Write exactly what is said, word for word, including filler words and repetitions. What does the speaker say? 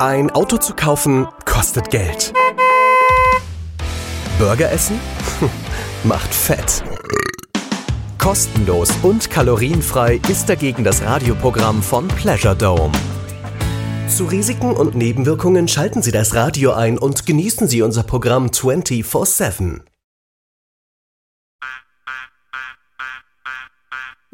Ein Auto zu kaufen kostet Geld. Burger essen? Macht fett. Kostenlos und kalorienfrei ist dagegen das Radioprogramm von Pleasure Dome. Zu Risiken und Nebenwirkungen schalten Sie das Radio ein und genießen Sie unser Programm vierundzwanzig sieben.